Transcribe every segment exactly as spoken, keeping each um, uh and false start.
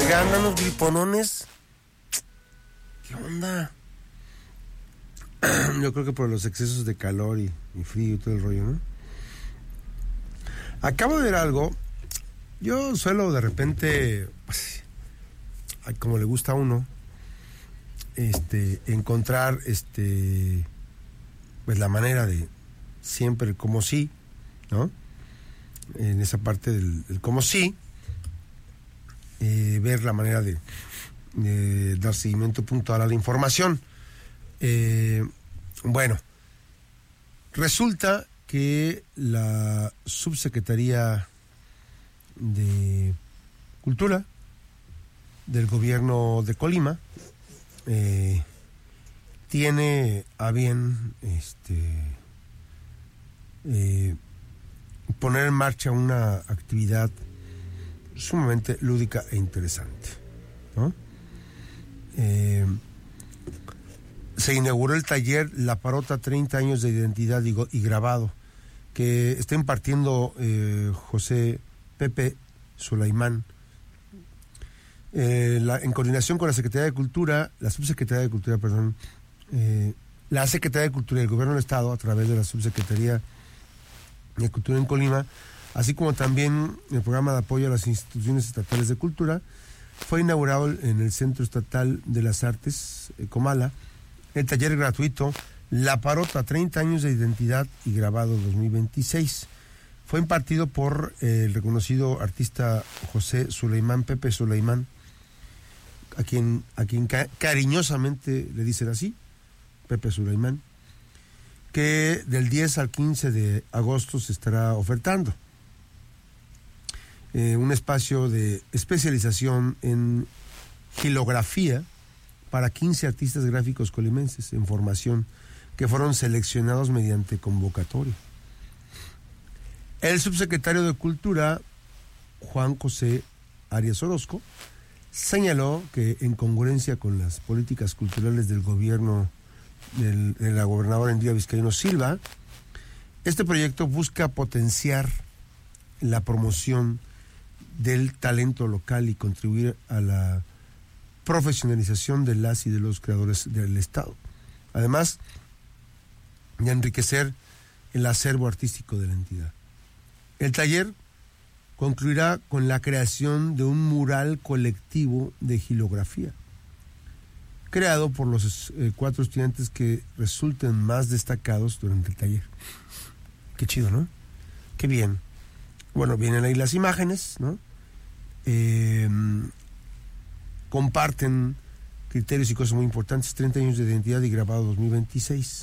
Oiga, andan los griponones. ¿Qué onda? Yo creo que por los excesos de calor y, y frío y todo el rollo, ¿no? Acabo de ver algo. Yo suelo de repente, pues, como le gusta a uno, este, encontrar este, pues la manera de siempre como sí, ¿no? En esa parte del, del como sí, eh, ver la manera de, de dar seguimiento puntual a la información. Eh, bueno, resulta que la Subsecretaría de Cultura del gobierno de Colima eh, tiene a bien este eh, poner en marcha una actividad sumamente lúdica e interesante, ¿no? Eh, se inauguró el taller La Parota, treinta años de identidad y, y grabado, que está impartiendo eh, José Pepe Sulaimán, eh, la, en coordinación con la Secretaría de Cultura, la Subsecretaría de Cultura, perdón, eh, la Secretaría de Cultura y el Gobierno del Estado, a través de la Subsecretaría de Cultura en Colima, así como también el programa de apoyo a las instituciones estatales de cultura, fue inaugurado en el Centro Estatal de las Artes, eh, Comala, el taller gratuito La Parota, treinta años de identidad y grabado dos mil veintiséis. Fue impartido por eh, el reconocido artista José Sulaimán, Pepe Sulaimán, a quien, a quien ca- cariñosamente le dicen así, Pepe Sulaimán, que del diez al quince de agosto se estará ofertando. Eh, un espacio de especialización en gilografía para quince artistas gráficos colimenses en formación que fueron seleccionados mediante convocatoria. El subsecretario de Cultura, Juan José Arias Orozco, señaló que en congruencia con las políticas culturales del gobierno del, de la gobernadora Indira Vizcaíno Silva, este proyecto busca potenciar la promoción del talento local y contribuir a la profesionalización de las y de los creadores del Estado, además de enriquecer el acervo artístico de la entidad. El taller concluirá con la creación de un mural colectivo de gilografía, creado por los eh, cuatro estudiantes que resulten más destacados durante el taller. Qué chido, ¿no? Qué bien. Bueno, vienen ahí las imágenes, ¿no? Eh, comparten criterios y cosas muy importantes, treinta años de identidad y grabado dos mil veintiséis.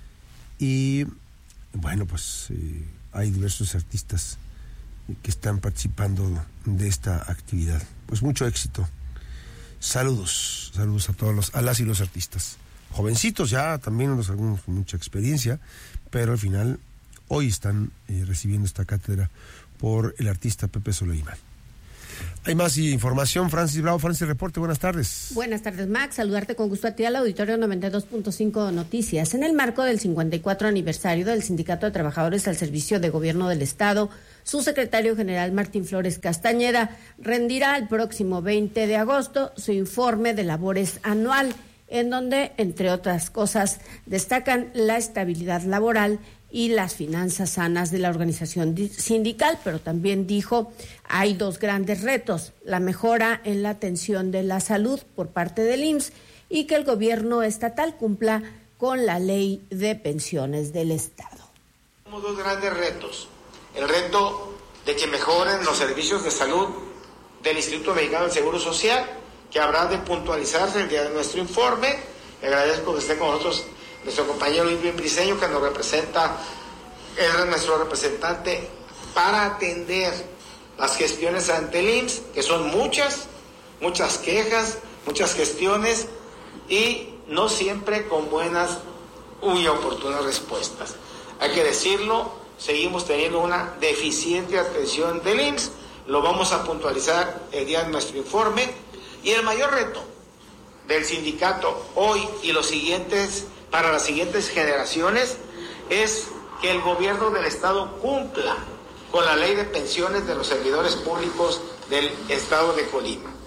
Y bueno, pues eh, hay diversos artistas que están participando de esta actividad. Pues mucho éxito. Saludos, saludos a todos los, a las y los artistas. Jovencitos ya, también los algunos con mucha experiencia, pero al final hoy están eh, recibiendo esta cátedra por el artista Pepe Sulaimán. Hay más información, Francis Bravo, Francis Reporte, buenas tardes. Buenas tardes, Max, saludarte con gusto a ti al auditorio noventa y dos punto cinco Noticias. En el marco del cincuenta y cuatro aniversario del Sindicato de Trabajadores al Servicio de Gobierno del Estado, su secretario general Martín Flores Castañeda rendirá el próximo veinte de agosto su informe de labores anual, en donde, entre otras cosas, destacan la estabilidad laboral y las finanzas sanas de la organización sindical, pero también dijo hay dos grandes retos: la mejora en la atención de la salud por parte del I M S S y que el gobierno estatal cumpla con la ley de pensiones del Estado. Tenemos dos grandes retos: el reto de que mejoren los servicios de salud del Instituto Mexicano del Seguro Social, que habrá de puntualizarse el día de nuestro informe. Le agradezco que esté con nosotros nuestro compañero Irving Briceño, que nos representa, es nuestro representante para atender las gestiones ante el I M S S, que son muchas, muchas quejas, muchas gestiones y no siempre con buenas y oportunas respuestas. Hay que decirlo, seguimos teniendo una deficiente atención del I M S S, lo vamos a puntualizar el día de nuestro informe. Y el mayor reto del sindicato hoy y los siguientes para las siguientes generaciones es que el gobierno del Estado cumpla con la ley de pensiones de los servidores públicos del Estado de Colima.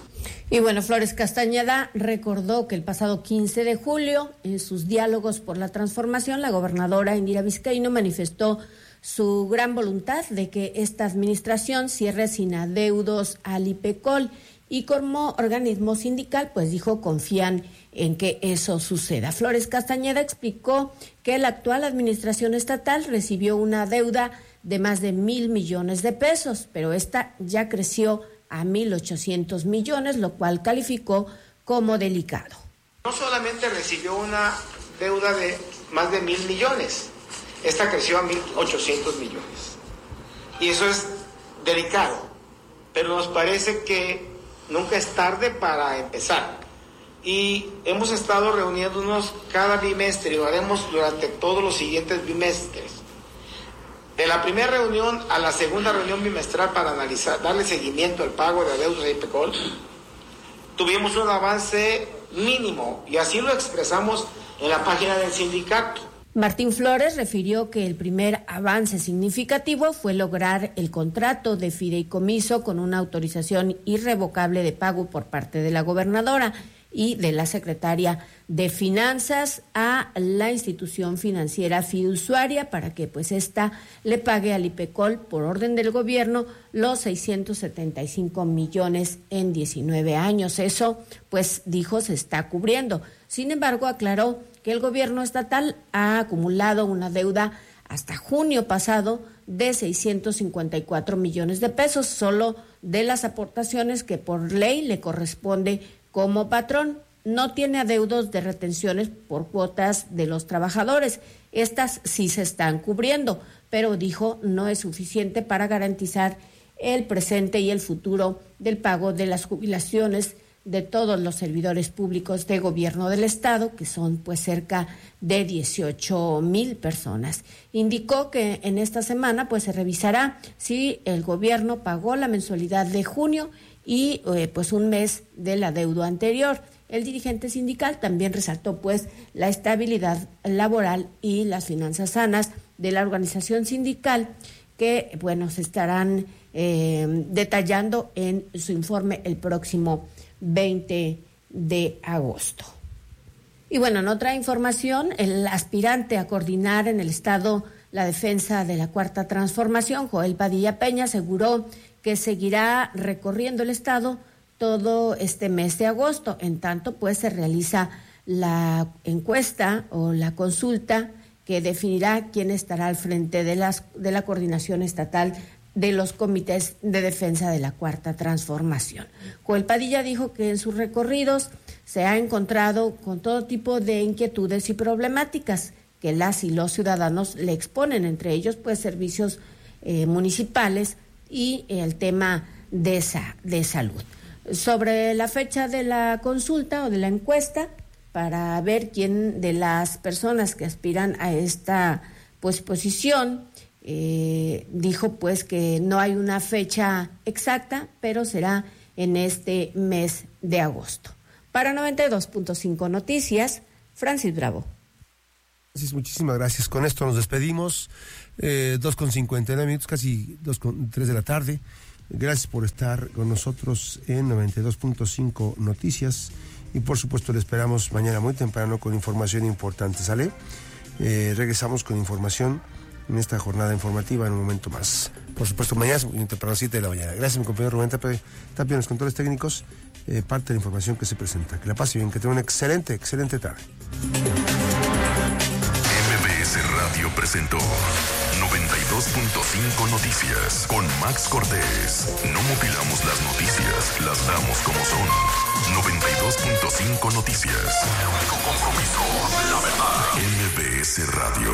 Y bueno, Flores Castañeda recordó que el pasado quince de julio, en sus diálogos por la transformación, la gobernadora Indira Vizcaíno manifestó su gran voluntad de que esta administración cierre sin adeudos al IPECOL, y como organismo sindical, pues dijo, confían en que eso suceda. Flores Castañeda explicó que la actual administración estatal recibió una deuda de más de mil millones de pesos, pero esta ya creció a mil ochocientos millones, lo cual calificó como delicado. No solamente recibió una deuda de más de mil millones, esta creció a mil ochocientos millones. Y eso es delicado, pero nos parece que nunca es tarde para empezar. Y hemos estado reuniéndonos cada bimestre y lo haremos durante todos los siguientes bimestres. De la primera reunión a la segunda reunión bimestral para analizar, darle seguimiento al pago de adeudos de IPECOL, tuvimos un avance mínimo y así lo expresamos en la página del sindicato. Martín Flores refirió que el primer avance significativo fue lograr el contrato de fideicomiso con una autorización irrevocable de pago por parte de la gobernadora y de la secretaria de Finanzas a la institución financiera fiduciaria para que pues esta le pague al IPECOL por orden del gobierno los seiscientos setenta y cinco millones en diecinueve años. Eso pues dijo se está cubriendo. Sin embargo, aclaró que el gobierno estatal ha acumulado una deuda hasta junio pasado de seiscientos cincuenta y cuatro millones de pesos, solo de las aportaciones que por ley le corresponde como patrón. No tiene adeudos de retenciones por cuotas de los trabajadores. Estas sí se están cubriendo, pero dijo no es suficiente para garantizar el presente y el futuro del pago de las jubilaciones de todos los servidores públicos de gobierno del estado, que son pues cerca de dieciocho mil personas. Indicó que en esta semana pues se revisará si el gobierno pagó la mensualidad de junio y eh, pues un mes del adeudo anterior. El dirigente sindical también resaltó pues la estabilidad laboral y las finanzas sanas de la organización sindical que bueno se estarán eh, detallando en su informe el próximo veinte de agosto. Y bueno, en otra información, el aspirante a coordinar en el estado la defensa de la Cuarta Transformación, Joel Padilla Peña, aseguró que seguirá recorriendo el estado todo este mes de agosto. En tanto, pues se realiza la encuesta o la consulta que definirá quién estará al frente de las de la coordinación estatal de los comités de defensa de la Cuarta Transformación. Joel Padilla dijo que en sus recorridos se ha encontrado con todo tipo de inquietudes y problemáticas que las y los ciudadanos le exponen, entre ellos pues servicios eh, municipales y el tema de, esa, de salud. Sobre la fecha de la consulta o de la encuesta, para ver quién de las personas que aspiran a esta pues, posición, Eh, dijo pues que no hay una fecha exacta, pero será en este mes de agosto. Para noventa y dos punto cinco Noticias, Francis Bravo. Francis, muchísimas gracias. Con esto nos despedimos. Eh, dos con cincuenta y nueve minutos, casi dos con tres de la tarde. Gracias por estar con nosotros en noventa y dos punto cinco Noticias. Y por supuesto le esperamos mañana muy temprano con información importante. ¿Sale? Eh, regresamos con información en esta jornada informativa en un momento más. Por supuesto, mañana para las siete de la mañana. Gracias, mi compañero Rubén Tapia, Tapia en los controles técnicos. Eh, parte de la información que se presenta. Que la pase bien, que tenga una excelente, excelente tarde. M B S Radio presentó noventa y dos punto cinco Noticias con Max Cortés. No mutilamos las noticias, las damos como son. noventa y dos punto cinco Noticias. El único compromiso, la verdad. M B S Radio.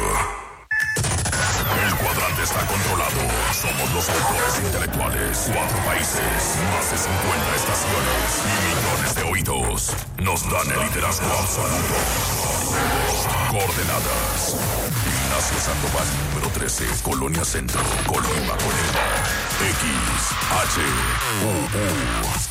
El cuadrante está controlado. Somos los autores intelectuales. Cuatro países, más de cincuenta estaciones y millones de oídos. Nos dan el liderazgo absoluto. Coordenadas: Ignacio Sandoval, número trece, Colonia Centro, Colima, Colima. X, H, U, U.